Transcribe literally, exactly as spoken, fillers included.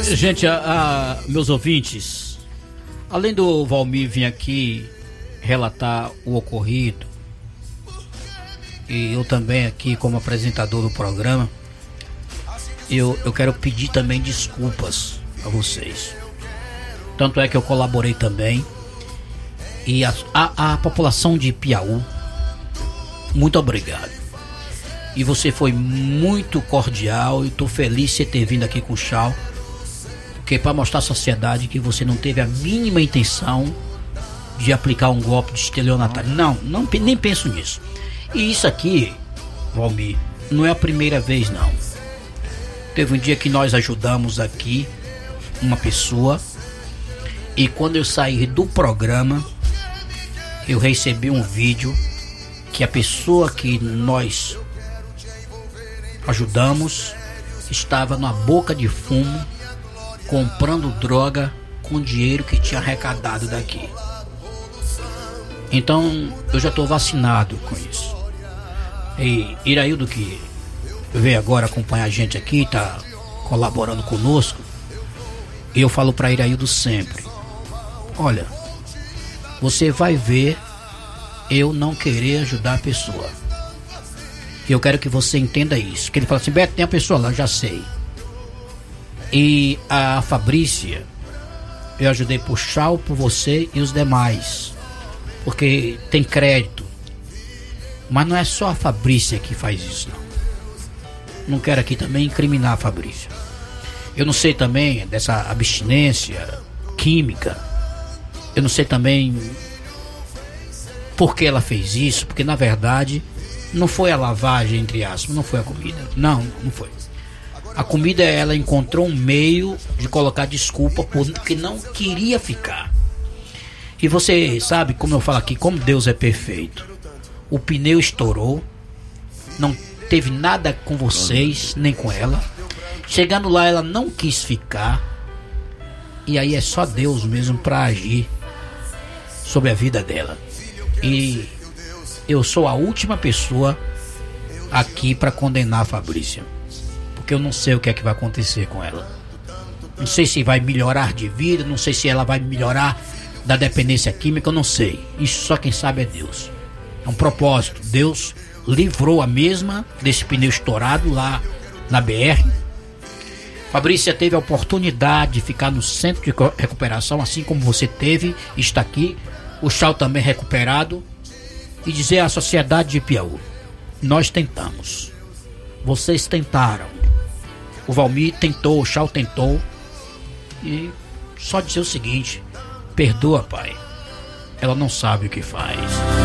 Gente, a, a, meus ouvintes, além do Valmir vir aqui relatar o ocorrido, e eu também aqui como apresentador do programa, eu, eu quero pedir também desculpas a vocês. Tanto é que eu colaborei também. E a, a, a população de Piauí, muito obrigado. E você foi muito cordial. E estou feliz de você ter vindo aqui com o Chau, porque para mostrar à sociedade que você não teve a mínima intenção de aplicar um golpe de estelionatário. Não, não, nem penso nisso. E isso aqui, Valmir, não é a primeira vez não. Teve um dia que nós ajudamos aqui uma pessoa, e quando eu saí do programa, eu recebi um vídeo que a pessoa que nós ajudamos estava na boca de fumo, comprando droga com dinheiro que tinha arrecadado daqui. Então eu já estou vacinado com isso. E Iraildo, que veio agora acompanhar a gente aqui, está colaborando conosco, eu falo para Iraildo sempre: olha, você vai ver eu não querer ajudar a pessoa. E eu quero que você entenda isso. Que ele fala assim: Beto, tem a pessoa lá, já sei. E a Fabrícia, eu ajudei por Chau, por você e os demais, porque tem crédito. Mas não é só a Fabrícia que faz isso, não. Não quero aqui também incriminar a Fabrícia. Eu não sei também dessa abstinência química. Eu não sei também por que ela fez isso, porque na verdade não foi a lavagem, entre aspas, não foi a comida. Não, não foi. A comida, ela encontrou um meio de colocar desculpa porque não queria ficar. E você sabe, como eu falo aqui, como Deus é perfeito. O pneu estourou, não teve nada com vocês, nem com ela. Chegando lá, ela não quis ficar. E aí é só Deus mesmo para agir sobre a vida dela. E eu sou a última pessoa aqui para condenar a Fabrícia, porque eu não sei o que é que vai acontecer com ela. Não sei se vai melhorar de vida, não sei se ela vai melhorar da dependência química, eu não sei. Isso só quem sabe é Deus. É um propósito. Deus livrou a mesma desse pneu estourado lá na B R. Fabrícia teve a oportunidade de ficar no centro de recuperação, assim como você teve, está aqui. O Chau também recuperado. E dizer à sociedade de Piauí: nós tentamos, vocês tentaram, o Valmir tentou, o Chau tentou. E só dizer o seguinte: perdoa, pai, ela não sabe o que faz.